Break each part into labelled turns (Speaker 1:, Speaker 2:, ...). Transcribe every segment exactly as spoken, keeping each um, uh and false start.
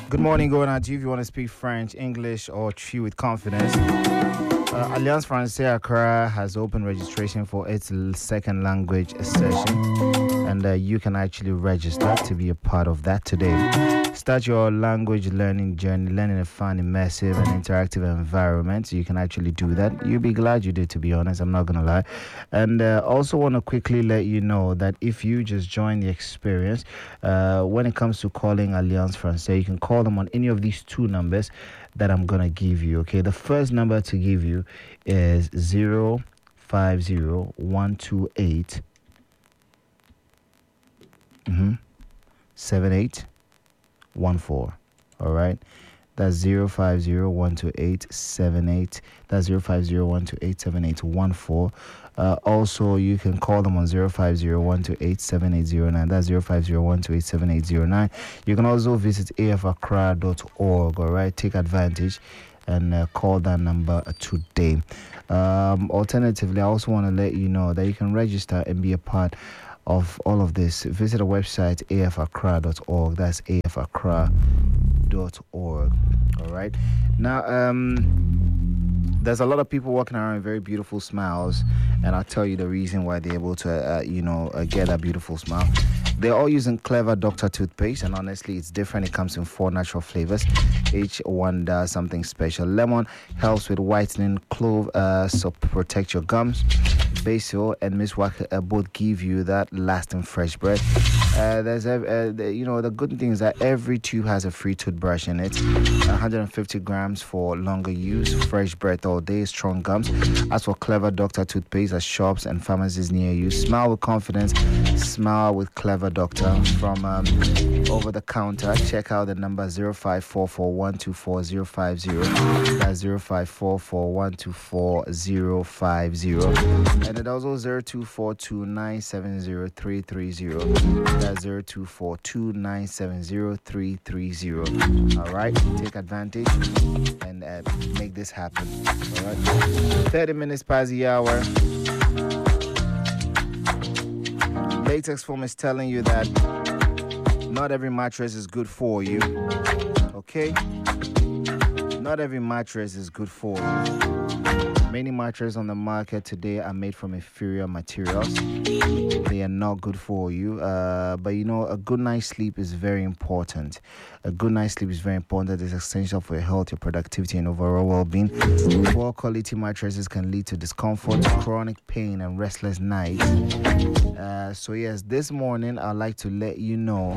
Speaker 1: Good morning, going out to you if you want to speak French, English, or Twi with confidence. Uh, Alliance Francaise Accra has opened registration for its l- second language session, and uh, you can actually register to be a part of that today. Start your language learning journey, learning a fun, immersive, and interactive environment. You can actually do that. You'll be glad you did, to be honest. I'm not going to lie. And uh, also want to quickly let you know that if you just join the experience, uh, when it comes to calling Alliance Francaise, you can call them on any of these two numbers that I'm going to give you. Okay, the first number to give you is zero five zero one two eight mm-hmm, seven eight one four. All right, that's zero five zero one two eight seven eight. That's zero five zero one two eight seven eight one four. Uh, also, you can call them on zero five zero one two eight seven eight zero nine. That's zero five zero one two eight seven eight zero nine. You can also visit a f accra dot org. All right, take advantage and uh, call that number today. Um, alternatively, I also want to let you know that you can register and be a part of all of this. Visit our website a f accra dot org. That's a f accra dot org. All right. Now, um, there's a lot of people walking around with very beautiful smiles, and I'll tell you the reason why they're able to, uh, you know, uh, get that beautiful smile. They're all using Clever Doctor toothpaste, and honestly, it's different. It comes in four natural flavors. Each one does something special. Lemon helps with whitening. Clove uh, so protect your gums. Basil and Miswak uh, both give you that lasting fresh breath. Uh, there's a, uh, the, you know, the good thing is that every tube has a free toothbrush in it. one hundred fifty grams for longer use. Fresh breath all day. Strong gums. As for Clever Doctor toothpaste at shops and pharmacies near you, smile with confidence. Smile with Clever Doctor from um, over the counter. Check out the number zero five four four one two four zero five zero. That's zero five four four one two four zero five zero. And it also zero two four two nine seven zero three three zero. That's zero two four two nine seven zero three three zero. All right, take advantage and uh, make this happen. All right, thirty minutes past the hour. Latex Foam is telling you that not every mattress is good for you. Okay? Not every mattress is good for you. Many mattresses on the market today are made from inferior materials. They are not good for you. Uh, but you know, a good night's sleep is very important. A good night's sleep is very important. It's essential for your health, your productivity, and overall well-being. Poor quality mattresses can lead to discomfort, chronic pain, and restless nights. Uh, so yes, this morning I'd like to let you know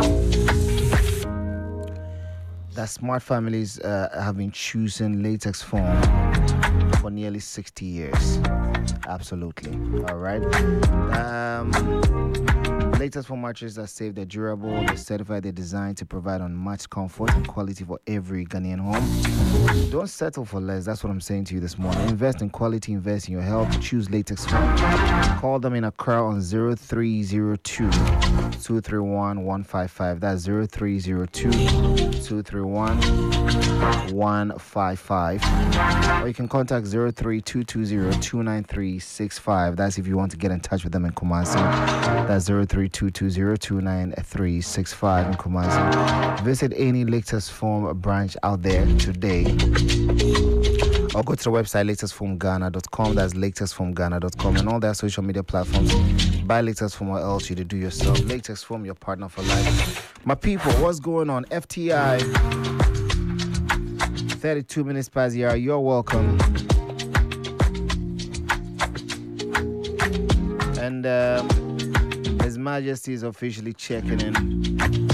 Speaker 1: that smart families uh, have been choosing Latex Foam for nearly sixty years. Absolutely. All right. Um, Latex Foam mattresses are safe, they're durable, they're certified, they're designed to provide unmatched comfort and quality for every Ghanaian home. Don't settle for less. That's what I'm saying to you this morning. Invest in quality, invest in your health. Choose Latex Foam. Call them in Accra on zero three zero two two three one one five five. That's zero three zero two two three one one five five. Or you can contact zero three two two zero two nine three six five. That's if you want to get in touch with them in Kumasi. That's zero three two two zero two nine three six five in Kumasi. Visit any Latex Foam branch out there today. Or go to the website latest foam ghana dot com. That's latest foam ghana dot com and all their social media platforms. Buy Latex Foam or else you to do yourself. Latex Foam, your partner for life. My people, what's going on? F T I. thirty-two minutes past the hour. You're welcome. And um, His Majesty is officially checking in.